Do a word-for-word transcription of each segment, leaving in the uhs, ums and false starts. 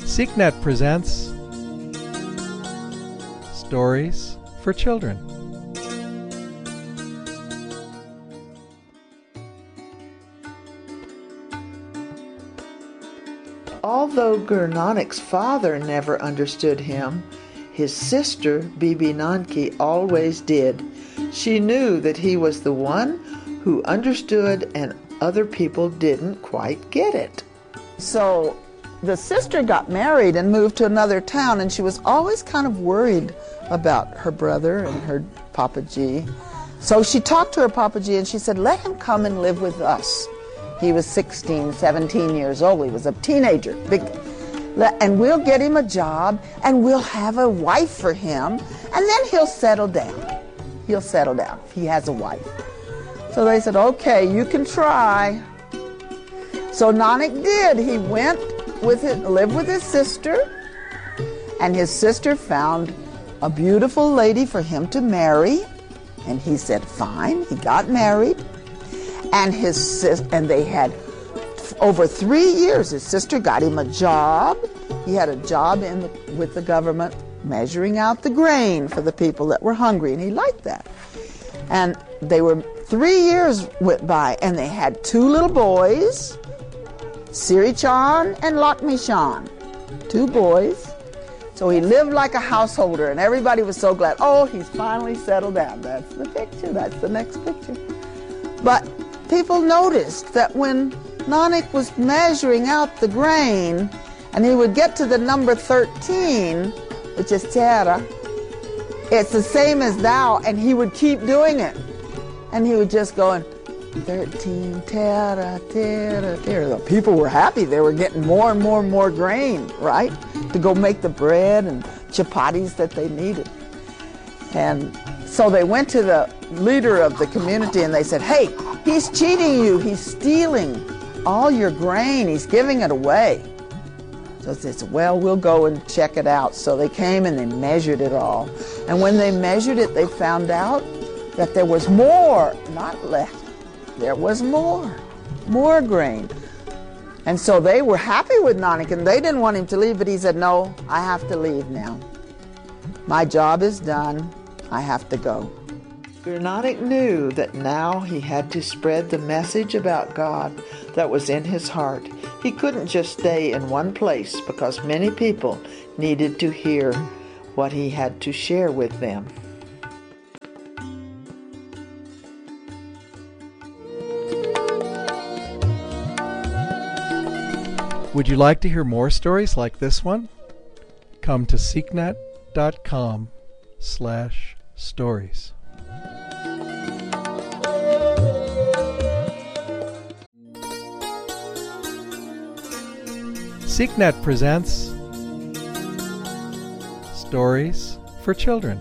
SeekNet presents Stories for Children. Although Gurnanik's father never understood him, his sister, Bibi Nanki, always did. She knew that he was the one who understood and other people didn't quite get it. So the sister got married and moved to another town, and she was always kind of worried about her brother and her Papaji. So she talked to her Papaji and she said, let him come and live with us. He was sixteen, seventeen years old. He was a teenager. Big, and we'll get him a job and we'll have a wife for him, and then he'll settle down. He'll settle down. He has a wife. So they said, okay, you can try. So Nanak did. He went with it, lived with his sister, and his sister found a beautiful lady for him to marry, and he said, fine. He got married, and his sis and they had over three years. His sister got him a job. He had a job in the, with the government measuring out the grain for the people that were hungry, and he liked that. And they were three years went by, and they had two little boys, Siri Chan and Lakshmi Chan, two boys. So he lived like a householder, and everybody was so glad. Oh, he's finally settled down. That's the picture. That's the next picture. But people noticed that when Nanak was measuring out the grain, and he would get to the number thirteen, which is Tera, it's the same as thou, and he would keep doing it. And he would just go, thirteen, Tera, Tera, Tera. The people were happy. They were getting more and more and more grain, right? To go make the bread and chapatis that they needed. And so they went to the leader of the community and they said, hey, he's cheating you. He's stealing all your grain. He's giving it away. So they said, well, we'll go and check it out. So they came and they measured it all. And when they measured it, they found out that there was more, not less. There was more, more grain. And so they were happy with Nanak, and they didn't want him to leave, but he said, no, I have to leave now. My job is done. I have to go. Gurnanik knew that now he had to spread the message about God that was in his heart. He couldn't just stay in one place because many people needed to hear what he had to share with them. Would you like to hear more stories like this one? Come to seeknet dot com slash stories. SeekNet presents Stories for Children.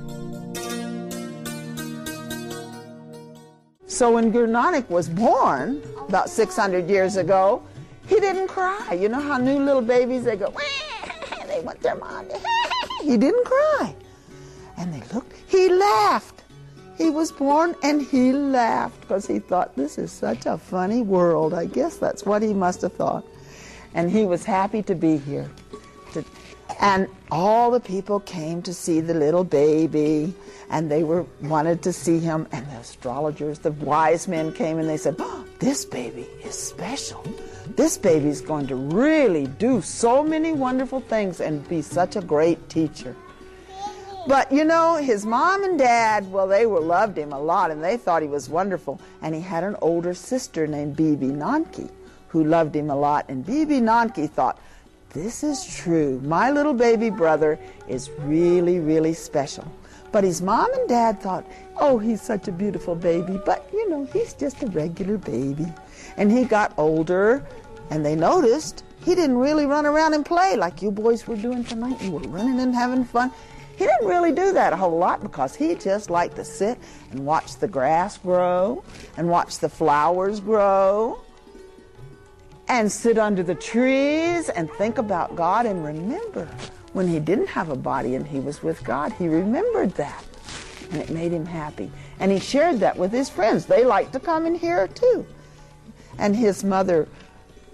So when Gurnanik was born, about six hundred years ago, he didn't cry. You know how new little babies, they go, wah! They want their mom. He didn't cry. And they looked, he laughed. He was born and he laughed because he thought, this is such a funny world. I guess that's what he must have thought. And he was happy to be here. To, and all the people came to see the little baby, and they were wanted to see him. And the astrologers, the wise men came and they said, oh, this baby is special. This baby's going to really do so many wonderful things and be such a great teacher. But, you know, his mom and dad, well, they were loved him a lot, and they thought he was wonderful. And he had an older sister named Bibi Nanki, who loved him a lot. And Bibi Nanki thought, this is true. My little baby brother is really, really special. But his mom and dad thought, oh, he's such a beautiful baby, but, you know, he's just a regular baby. And he got older, and they noticed he didn't really run around and play like you boys were doing tonight. You were running and having fun. He didn't really do that a whole lot because he just liked to sit and watch the grass grow and watch the flowers grow and sit under the trees and think about God and remember when he didn't have a body and he was with God. He remembered that, and it made him happy. And he shared that with his friends. They liked to come in here too. And his mother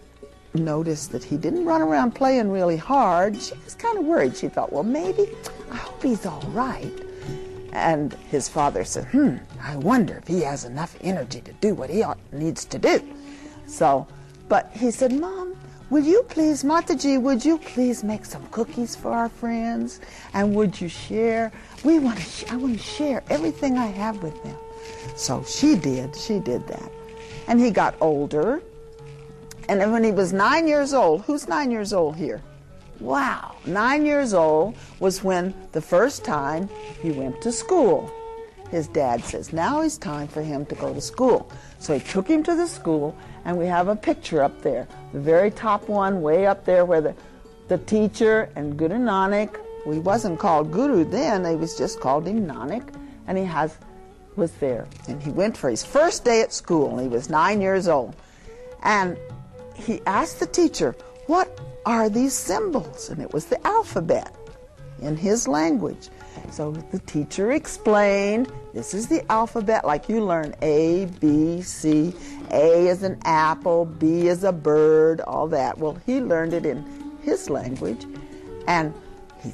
noticed that he didn't run around playing really hard. She was kind of worried. She thought, well, maybe, I hope he's all right. And his father said, hmm, I wonder if he has enough energy to do what he ought, needs to do. So, but he said, Mom, would you please, Mataji, would you please make some cookies for our friends? And would you share? We want to. Sh- I want to share everything I have with them. So she did. She did that. And he got older. And then when he was nine years old, who's nine years old here? Wow, nine years old was when the first time he went to school. His dad says, now it's time for him to go to school. So he took him to the school, and we have a picture up there, the very top one, way up there where the, the teacher and Guru Nanak, he wasn't called Guru then, they was just called him Nanak, and he has was there. And he went for his first day at school, and he was nine years old. And he asked the teacher, what are these symbols? And it was the alphabet in his language. So the teacher explained, this is the alphabet like you learn A, B, C. A is an apple, B is a bird, all that. Well, he learned it in his language. And he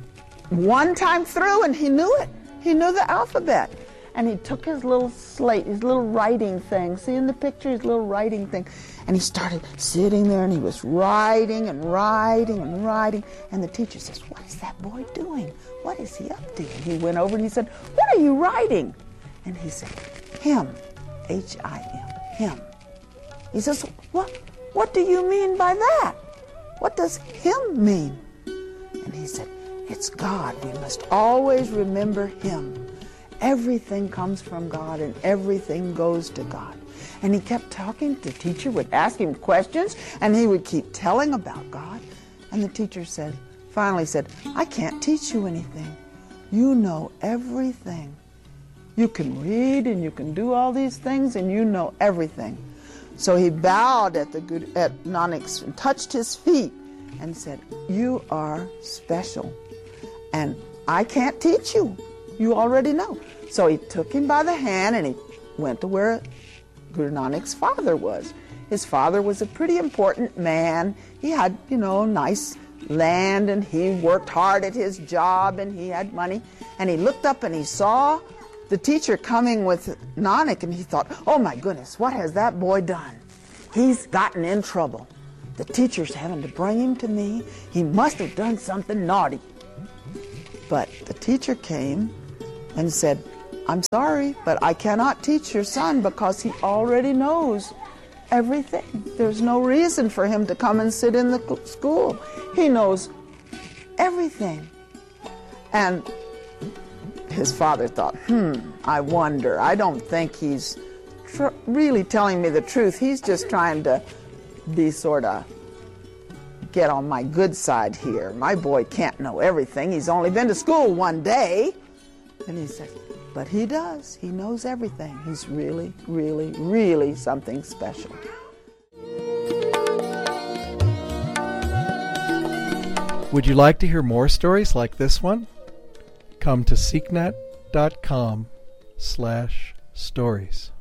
one time through, and he knew it. He knew the alphabet. And he took his little slate, his little writing thing. See in the picture, his little writing thing. And he started sitting there, and he was writing and writing and writing. And the teacher says, what is that boy doing? What is he up to? And he went over and he said, what are you writing? And he said, him, H I M, him. He says, what, what do you mean by that? What does him mean? And he said, it's God. We must always remember him. Everything comes from God, and everything goes to God. And he kept talking. The teacher would ask him questions, and he would keep telling about God. And the teacher said, finally said, I can't teach you anything. You know everything. You can read, and you can do all these things, and you know everything. So he bowed at the good at Nanak's and touched his feet and said, you are special, and I can't teach you. You already know. So he took him by the hand, and he went to where Guru Nanak's father was. His father was a pretty important man. He had, you know, nice land, and he worked hard at his job, and he had money. And he looked up and he saw the teacher coming with Nanak, and he thought, oh my goodness, what has that boy done? He's gotten in trouble. The teacher's having to bring him to me. He must have done something naughty. But the teacher came and said, I'm sorry, but I cannot teach your son because he already knows everything. There's no reason for him to come and sit in the school. He knows everything. And his father thought, hmm, I wonder. I don't think he's tr- really telling me the truth. He's just trying to be sort of get on my good side here. My boy can't know everything. He's only been to school one day. And he said, but he does. He knows everything. He's really, really, really something special. Would you like to hear more stories like this one? Come to seeknet dot com slash stories.